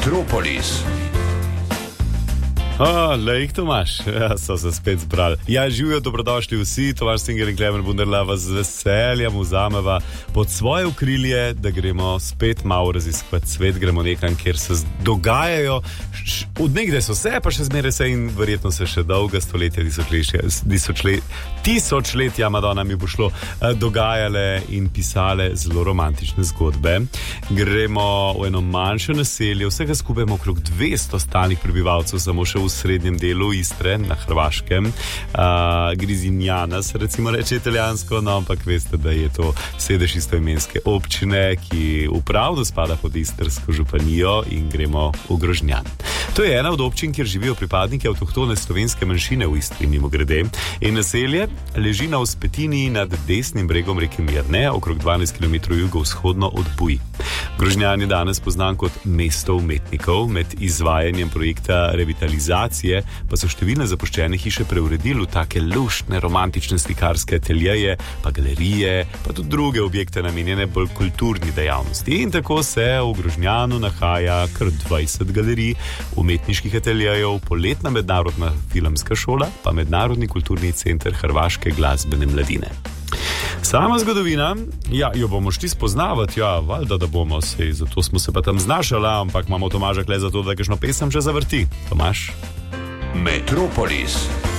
Metropolis. Lejk Tomaš, so se spet zbrali. Živijo, dobrodošli vsi, Tomaš Singer in Klemen Bunderla vas z veseljem vzameva pod svoje okrilje, da gremo spet malo raziskovati svet, gremo nekam, kjer se dogajajo, od nekdaj so se, pa še zmeraj se in verjetno se še dolga stoletja, tisočletja, Madonna mi bo šlo, dogajale in pisale zelo romantične zgodbe. Gremo v eno manjše naselje, vsega skupaj okrog 200 stalnih prebivalcev, samo še v srednjem delu Istre, na Hrvaškem. Grizinjana se recimo reče italijansko, no, ampak veste, da je to sedež istoimenske občine, ki upravno spada pod istrsko županijo, in gremo v Grožnjan. To je ena od občin, kjer živijo pripadniki avtohtone slovenske manjšine v Istri, mimogrede, in naselje leži na vzpetini nad desnim bregom reke Mirne, okrog 12 km jugovzhodno od Buj. Grožnjan je danes poznan kot mesto umetnikov, med izvajanjem projekta revitalizacije pa so številne zapuščene hiše preuredili v take luštne, romantične slikarske ateljeje, pa galerije, pa tudi druge objekte namenjene bolj kulturni dejavnosti. In tako se v Grožnjanu nahaja kar 20 galerij, umetniških ateljejev, poletna mednarodna filmska šola, pa mednarodni kulturni center hrvaške glasbene mladine. Sama zgodovina, jo bomo šli spoznavati, valjda, da bomo, zato smo se pa tam znašala, ampak imamo Tomaža kle za to, da kakšno pesem že zavrti. Tomaž? Metropolis.